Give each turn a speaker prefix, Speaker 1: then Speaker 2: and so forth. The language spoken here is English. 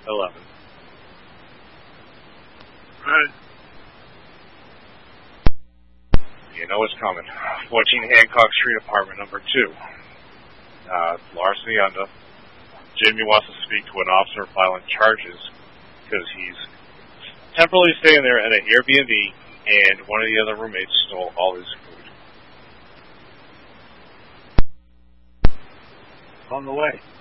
Speaker 1: 11.
Speaker 2: Right.
Speaker 1: You know it's coming. 14 Hancock Street, apartment number 2. Larceny under. Jimmy wants to speak to an officer filing charges because he's temporarily staying there at an Airbnb, and one of the other roommates stole all his food.
Speaker 2: On the way.